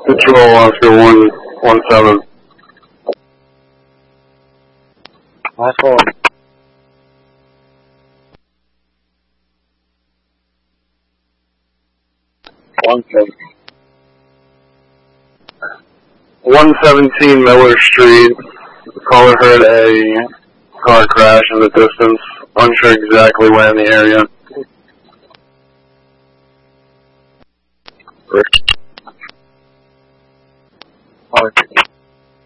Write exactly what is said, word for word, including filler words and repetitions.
Control Oscar one one seven. Last one. One seven. One seventeen Miller Street. Caller heard a car crash in the distance. Unsure exactly where in the area. Rick.